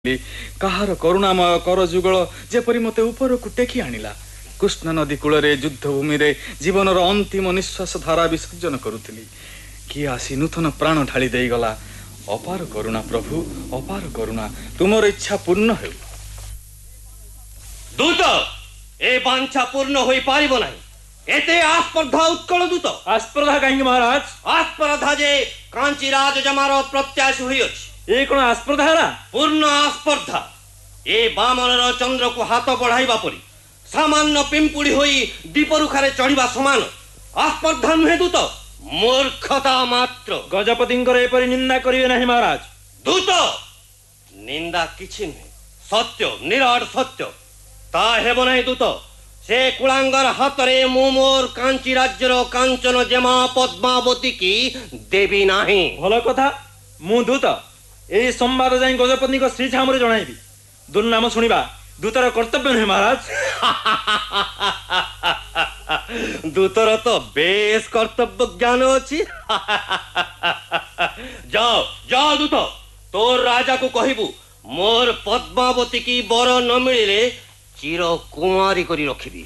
କାହାର କରୁଣାମୟ କର ଯୁଗଳ ଯେପରି ମୋତେ ଉପରକୁ ଟେକି ଆଣିଲା। କୃଷ୍ଣ ନଦୀ କୂଳରେ ଯୁଦ୍ଧ ଭୂମିରେ ଜୀବନର ଅନ୍ତିମ ନିଶ୍ୱାସ ଧାରା ବିସର୍ଜନ କରୁଥିଲି। କିଏ ଆସି ନୂତନ ପ୍ରାଣ ଢାଳି ଦେଇଗଲା। ଅପାର କରୁଣା ପ୍ରଭୁ, ଅପାର କରୁଣା, ତୁମର ଇଚ୍ଛା ପୂର୍ଣ୍ଣ ହେଉ। ଦୂତ, ଏ ବାଞ୍ଛା ପୂର୍ଣ୍ଣ ହୋଇପାରିବ ନାହିଁ। ଏତେ ଆସ୍ପର୍ଦ୍ଧା ଉତ୍କଳ ଦୂତ। ଆସ୍ପର୍ଦ୍ଧା କାହିଁକି ମହାରାଜ? ଆସ୍ପର୍ଦ୍ଧା ଯେ କାଞ୍ଚି ରାଜ ଜମାର ପ୍ରତ୍ୟାଶୀ ହୋଇଅଛି। ଏ କଣ ଆସ୍ପର୍ଦ୍ଧା ହେଲା? ପୂର୍ଣ୍ଣ ଆସ୍ପର୍ଦ୍ଧା। ଏ ବାମନର ଚନ୍ଦ୍ରକୁ ହାତ ବଢାଇବା ପରି ସାମାନ୍ୟ ପିମ୍ପୁଡ଼ି ହୋଇ ଦୀପରୁଖାରେ ଚଢିବା ସମାନ। ଆସ୍ପର୍ଦ୍ଧା ନୁହେଁ ଦୂତ, ମୂର୍ଖତା ମାତ୍ର। ଗଜପତିଙ୍କର ଏପରି ନିନ୍ଦା କରିବେ ନାହିଁ ମହାରାଜ। ଦୂତ, ନିନ୍ଦା କିଛି ନୁହେଁ, ସତ୍ୟ, ନିରାଟ ସତ୍ୟ। ତା ହେବ ନାହିଁ ଦୂତ। ସେ କୁଳାଙ୍ଗର ହାତରେ ମୁଁ ମୋର କାଞ୍ଚି ରାଜ୍ୟର କାଞ୍ଚନ ଜେମା ପଦ୍ମାବତୀ କି ଦେବି ନାହିଁ। ଭଲ କଥା। ମୁଁ ଦୂତ ଏହି ସମ୍ବାଦ ଯାଇ ଗଜପତିଙ୍କ ଶ୍ରୀ ଛାମୁରେ ଜଣାଇବି। ଦୁର୍ନାମ ଶୁଣିବା ଦୂତର କର୍ତ୍ତବ୍ୟ ନୁହେଁ ମହାରାଜ। ଦୂତର ତ ବେଶ କର୍ତ୍ତବ୍ୟ ଜ୍ଞାନ ଅଛି। ଯାଅ ଯାଅ ଦୂତ, ତୋର ରାଜାକୁ କହିବୁ ମୋର ପଦ୍ମାବତୀ କି ବର ନ ମିଳିଲେ ଚିର କୁମାରୀ କରି ରଖିବି।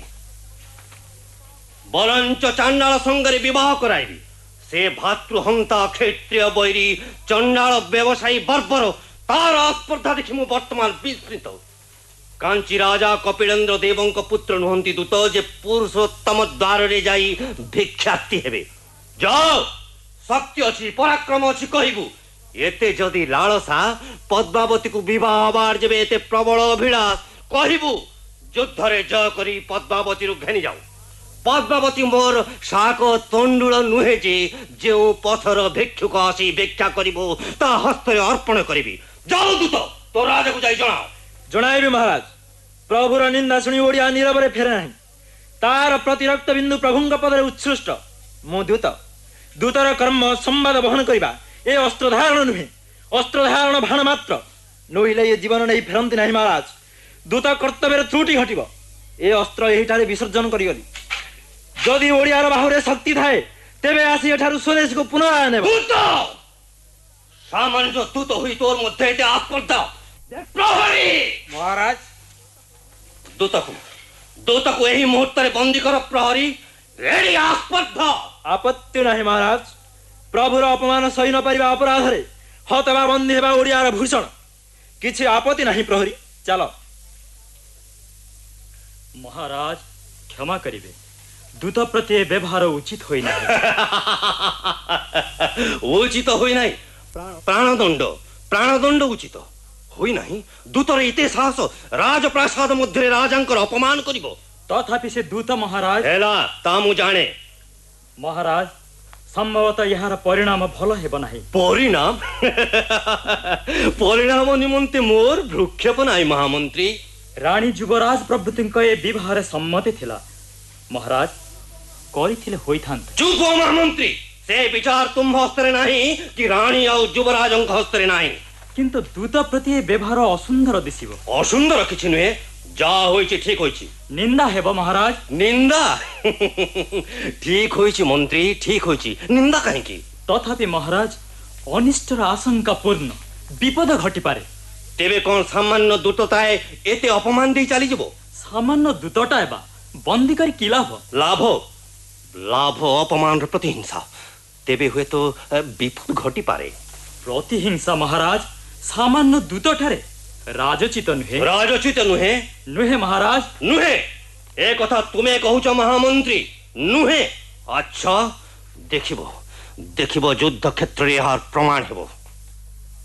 ବରଞ୍ଚ ଚାଣ୍ଡାଳ ସଙ୍ଗରେ ବିବାହ କରାଇବି। ସେ ଭାତୃହନ୍ତା କ୍ଷତ୍ରିୟ ବୈରୀ ଚଣ୍ଡାଳ ବ୍ୟବସାୟୀ ବର୍ବର, ତାର ଆସ୍ପର୍ଦ୍ଧା ଦେଖି ମୁଁ ବର୍ତ୍ତମାନ ବିସ୍ମୃତ। କାଞ୍ଚି ରାଜା କପିଳେନ୍ଦ୍ର ଦେବଙ୍କ ପୁତ୍ର ନୁହନ୍ତି ଦୂତ ଯେ ପୁରୁଷୋତ୍ତମ ଦ୍ୱାରରେ ଯାଇ ଭିକ୍ଷାର୍ଥୀ ହେବେ। ଯାଅ, ଶକ୍ତି ଅଛି, ପରାକ୍ରମ ଅଛି କହିବୁ। ଏତେ ଯଦି ଲାଳସା, ପଦ୍ମାବତୀକୁ ବିବାହ ହବାର ଯେବେ ଏତେ ପ୍ରବଳ ଅଭିଳାଷ, କହିବୁ ଯୁଦ୍ଧରେ ଜୟ କରି ପଦ୍ମାବତୀରୁ ଘେନି ଯାଉ। ପଦ୍ମାବତୀ ମୋର ଶାକ ତଣ୍ଡୁଳ ନୁହେଁ ଯେ ଯେଉଁ ପଥର ଭିକ୍ଷୁକ ଆସି ଭିକ୍ଷା କରିବ ତା ହସ୍ତରେ ଅର୍ପଣ କରିବି। ଯାଉ ଦୂତ, ତୋ ରାଜାକୁ ଯାଇ ଜଣାଅ। ଜଣାଇବି ମହାରାଜ। ପ୍ରଭୁର ନିନ୍ଦା ଶୁଣି ଓଡ଼ିଆ ନୀରବରେ ଫେରେ ନାହିଁ। ତାର ପ୍ରତି ରକ୍ତ ବିନ୍ଦୁ ପ୍ରଭୁଙ୍କ ପଦରେ ଉତ୍ସୃଷ୍ଟ। ମୁଁ ଦୂତ, ଦୂତର କର୍ମ ସମ୍ବାଦ ବହନ କରିବା। ଏ ଅସ୍ତ୍ର ଧାରଣ ନୁହେଁ, ଅସ୍ତ୍ର ଧାରଣ ଭାଣ ମାତ୍ର। ନୋହିଲେ ଏ ଜୀବନ ନେଇ ଫେରନ୍ତି ନାହିଁ ମହାରାଜ। ଦୂତ କର୍ତ୍ତବ୍ୟରେ ତ୍ରୁଟି ଘଟିବ। ଏ ଅସ୍ତ୍ର ଏହିଠାରେ ବିସର୍ଜନ କରିଗଲି। ଯଦି ଓଡ଼ିଆର ବାହୁରେ ଶକ୍ତି ଥାଏ ତେବେ ଆସି ଏଠାରୁ ସ୍ୱଦେଶକୁ ପୁନରାୟ ନେବ। ସାମାନ୍ୟ ଦୂତ ହୋଇ ତୋର ମଧ୍ୟ ଏତେ ଆସ୍ପର୍ଦ୍ଧା। ପ୍ରହରୀ ମହାରାଜ, ଦୂତକୁ ଏହି ମୁହୂର୍ତ୍ତରେ ବନ୍ଦୀ କର। ପ୍ରହରୀ, ଏଡି ଆସ୍ପର୍ଦ୍ଧା। ଆପତ୍ତି ନାହିଁ ମହାରାଜ। ପ୍ରଭୁର ଅପମାନ ସହି ନ ପାରିବା ଅପରାଧରେ ହତ ବା ବନ୍ଦୀ ହେବା ଓଡ଼ିଆର ଭୂଷଣ। କିଛି ଆପତ୍ତି ନାହିଁ ପ୍ରହରୀ, ଚାଲ। ମହାରାଜ କ୍ଷମା କରିବେ, ଦୂତ ପ୍ରତି ଏ ବ୍ୟବହାର ଉଚିତ ହୋଇନାହିଁ। ଉଚିତ ହୋଇନାହିଁ? ପ୍ରାଣଦଣ୍ଡ ଉଚିତ ହୋଇନାହିଁ? ଦୂତର ଏତେ ସାହସ, ରାଜପ୍ରାସାଦ ମଧ୍ୟରେ ରାଜାଙ୍କର ଅପମାନ କରିବ। ତଥାପି ସେ ଦୂତ ମହାରାଜ। ହେଲା, ତା ମୁଁ ଜାଣେ। ମହାରାଜ, ସମ୍ଭବତଃ ଏହାର ପରିଣାମ ଭଲ ହେବ ନାହିଁ। ପରିଣାମ ନିମନ୍ତେ ମୋର ଭ୍ରୂକ୍ଷେପ ନାହିଁ ମହାମନ୍ତ୍ରୀ। ରାଣୀ ଯୁବରାଜ ପ୍ରଭୃତିଙ୍କ ଏ ବିବାହରେ ସମ୍ମତି ଥିଲା। ମହାରାଜ କରିଥିଲେ ହୋଇଥାନ୍ତେ। ଚୁପ ମହାମନ୍ତ୍ରୀ, ସେ ବିଚାର ତୁମ ହସ୍ତରେ ନାହିଁ କି ରାଣୀ ଆଉ ଯୁବରାଜଙ୍କ ହସ୍ତରେ ନାହିଁ। କିନ୍ତୁ ଦୂତ ପ୍ରତି ଏ ବ୍ୟବହାର ଅସୁନ୍ଦର ଦିଶିବ। ଅସୁନ୍ଦର କିଛି ନୁହେଁ, ଯାହା ହୋଇଛି ଠିକ ହୋଇଛି। ନିନ୍ଦା ହେବ ମହାରାଜ। ନିନ୍ଦା? ଠିକ ହୋଇଛି ମନ୍ତ୍ରୀ, ଠିକ ହୋଇଛି। ନିନ୍ଦା କାହିଁକି? ତଥାପି ମହାରାଜ, ଅନିଷ୍ଟର ଆଶଙ୍କା ପୂର୍ଣ୍ଣ, ବିପଦ ଘଟିପାରେ। ତେବେ କଣ ସାମାନ୍ୟ ଦୂତତାଏ ଏତେ ଅପମାନ ଦେଇ ଚାଲିଯିବ? ସାମାନ୍ୟ ଦୂତଟା ହେବା ବନ୍ଦୀ କରି କି ଲାଭ? ଲାଭ ଅପମାନର ପ୍ରତିହିଂସା। ତେବେ ହୁଏତ ବିପଦ ଘଟିପାରେ। ପ୍ରତିହିଂସା ମହାରାଜ ସାମାନ୍ୟ ଦୂତଠାରେ ରାଜଚିତ ନୁହେଁ। ରାଜଚିତ ନୁହେଁ? ନୁହେଁ ମହାରାଜ, ନୁହେଁ। ଏ କଥା ତୁମେ କହୁଛ ମହାମନ୍ତ୍ରୀ? ନୁହେଁ? ଆଚ୍ଛା, ଦେଖିବ ଯୁଦ୍ଧ କ୍ଷେତ୍ରରେ ଏହାର ପ୍ରମାଣ ହେବ।